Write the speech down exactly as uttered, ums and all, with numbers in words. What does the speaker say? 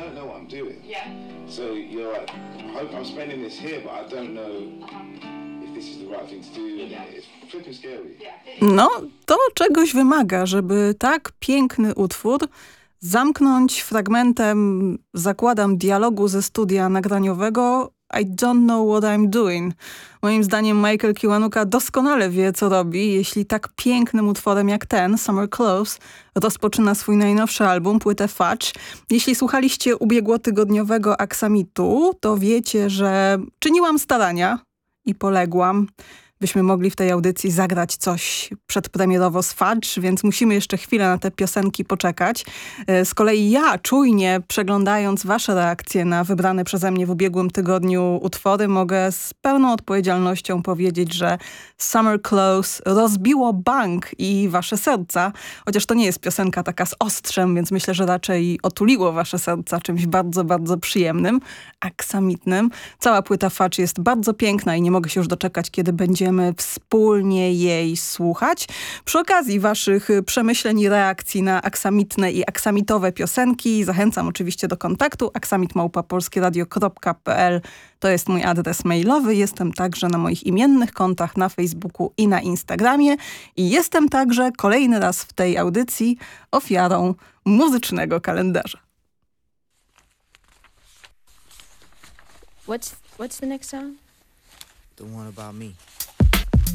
don't know what I'm doing. Yeah. So you're like, I'm spending this here, but I don't know if this is the right thing to do. Yeah. It's flipping scary. No, to czegoś wymaga, żeby tak piękny utwór zamknąć fragmentem, zakładam, dialogu ze studia nagraniowego I don't know what I'm doing. Moim zdaniem Michael Kiwanuka doskonale wie, co robi, jeśli tak pięknym utworem jak ten, Summer Clothes, rozpoczyna swój najnowszy album, płytę Fudge. Jeśli słuchaliście ubiegłotygodniowego Aksamitu, to wiecie, że czyniłam starania i poległam, byśmy mogli w tej audycji zagrać coś przedpremierowo z Fudge, więc musimy jeszcze chwilę na te piosenki poczekać. Z kolei ja, czujnie przeglądając wasze reakcje na wybrane przeze mnie w ubiegłym tygodniu utwory, mogę z pełną odpowiedzialnością powiedzieć, że Summer Clothes rozbiło bank i wasze serca, chociaż to nie jest piosenka taka z ostrzem, więc myślę, że raczej otuliło wasze serca czymś bardzo, bardzo przyjemnym, aksamitnym. Cała płyta Fudge jest bardzo piękna i nie mogę się już doczekać, kiedy będziemy wspólnie jej słuchać. Przy okazji waszych przemyśleń i reakcji na aksamitne i aksamitowe piosenki zachęcam oczywiście do kontaktu aksamit małpa polskieradio kropka p l. To jest mój adres mailowy. Jestem także na moich imiennych kontach na Facebooku i na Instagramie. I jestem także kolejny raz w tej audycji ofiarą muzycznego kalendarza. What's, what's the next song? The one about me.